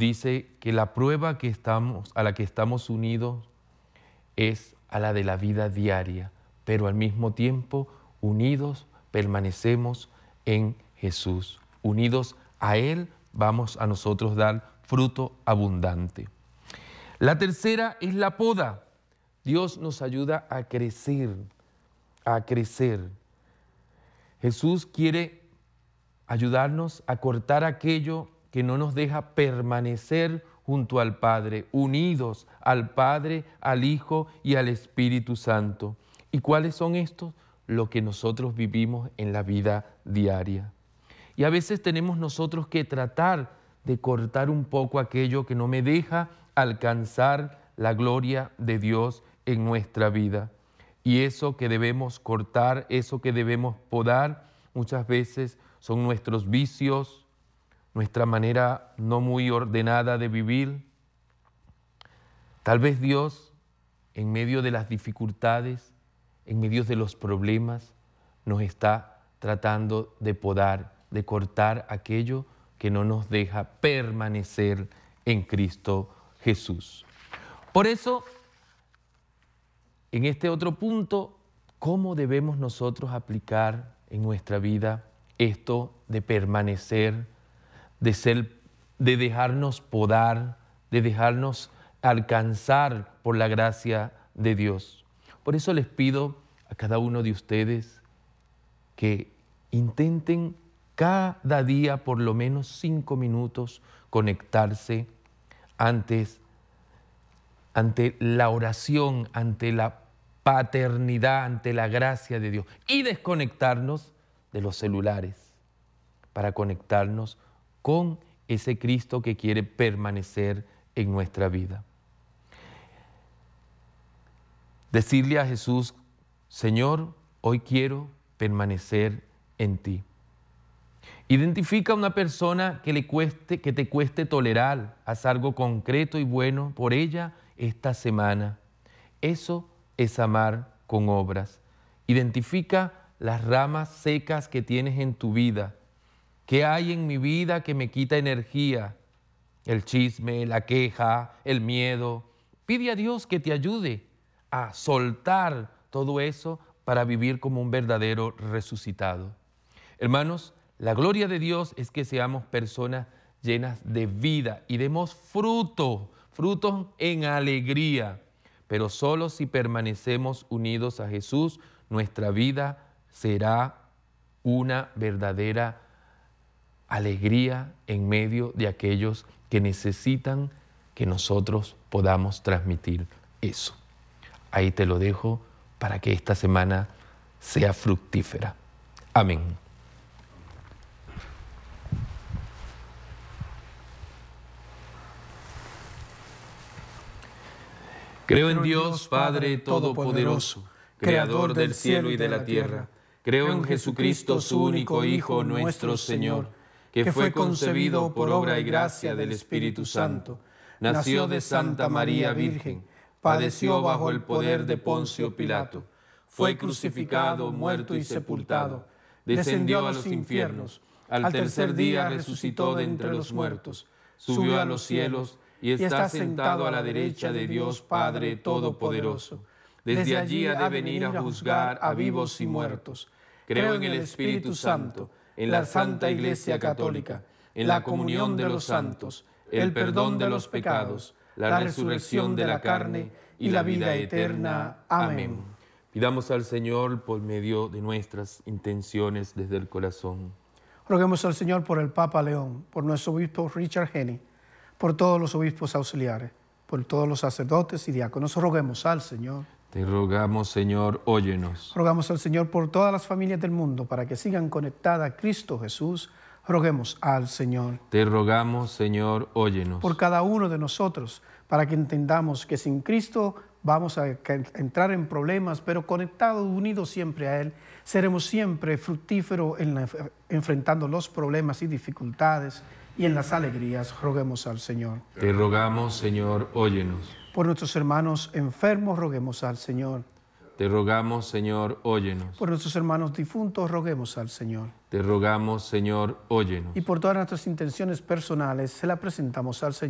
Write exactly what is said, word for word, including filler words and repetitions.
dice que la prueba que estamos, a la que estamos unidos es a la de la vida diaria, pero al mismo tiempo unidos permanecemos en Jesús. Unidos a Él vamos a nosotros dar fruto abundante. La tercera es la poda. Dios nos ayuda a crecer, a crecer. Jesús quiere ayudarnos a cortar aquello que no nos deja permanecer junto al Padre, unidos al Padre, al Hijo y al Espíritu Santo. ¿Y cuáles son estos? Lo que nosotros vivimos en la vida diaria. Y a veces tenemos nosotros que tratar de cortar un poco aquello que no me deja alcanzar la gloria de Dios en nuestra vida. Y eso que debemos cortar, eso que debemos podar, muchas veces son nuestros vicios, nuestra manera no muy ordenada de vivir. Tal vez Dios, en medio de las dificultades, en medio de los problemas, nos está tratando de podar, de cortar aquello que no nos deja permanecer en Cristo Jesús. Por eso, en este otro punto, ¿cómo debemos nosotros aplicar en nuestra vida esto de permanecer, de ser, de dejarnos podar, de dejarnos alcanzar por la gracia de Dios? Por eso les pido a cada uno de ustedes que intenten cada día por lo menos cinco minutos conectarse antes, ante la oración, ante la paternidad, ante la gracia de Dios, y desconectarnos de los celulares para conectarnos con ese Cristo que quiere permanecer en nuestra vida. Decirle a Jesús: Señor, hoy quiero permanecer en ti. Identifica a una persona que, le cueste, que te cueste tolerar, haz algo concreto y bueno por ella esta semana. Eso es amar con obras. Identifica las ramas secas que tienes en tu vida. ¿Qué hay en mi vida que me quita energía? El chisme, la queja, el miedo. Pide a Dios que te ayude a soltar todo eso para vivir como un verdadero resucitado. Hermanos, la gloria de Dios es que seamos personas llenas de vida y demos fruto, frutos en alegría. Pero solo si permanecemos unidos a Jesús, nuestra vida será una verdadera alegría en medio de aquellos que necesitan que nosotros podamos transmitir eso. Ahí te lo dejo para que esta semana sea fructífera. Amén. Creo en Dios, Padre Todopoderoso, Creador del cielo y de la tierra. Creo en Jesucristo, su único Hijo, nuestro Señor, que fue concebido por obra y gracia del Espíritu Santo. Nació de Santa María Virgen, padeció bajo el poder de Poncio Pilato, fue crucificado, muerto y sepultado, descendió a los infiernos, al tercer día resucitó de entre los muertos, subió a los cielos y está sentado a la derecha de Dios Padre Todopoderoso. Desde allí ha de venir a juzgar a vivos y muertos. Creo en el Espíritu Santo, en la Santa Iglesia Católica, en la comunión de los santos, el perdón de los pecados, la resurrección de la carne y la vida eterna. Amén. Pidamos al Señor por medio de nuestras intenciones desde el corazón. Roguemos al Señor por el Papa León, por nuestro obispo Richard Henny, por todos los obispos auxiliares, por todos los sacerdotes y diáconos. Roguemos al Señor. Te rogamos, Señor, óyenos. Rogamos al Señor por todas las familias del mundo para que sigan conectadas a Cristo Jesús. Roguemos al Señor. Te rogamos, Señor, óyenos. Por cada uno de nosotros, para que entendamos que sin Cristo vamos a entrar en problemas, pero conectados, unidos siempre a Él, seremos siempre fructíferos en la, enfrentando los problemas y dificultades y en las alegrías. Roguemos al Señor. Te rogamos, Señor, óyenos. Por nuestros hermanos enfermos, roguemos al Señor. Te rogamos, Señor, óyenos. Por nuestros hermanos difuntos, roguemos al Señor. Te rogamos, Señor, óyenos. Y por todas nuestras intenciones personales, se las presentamos al Señor.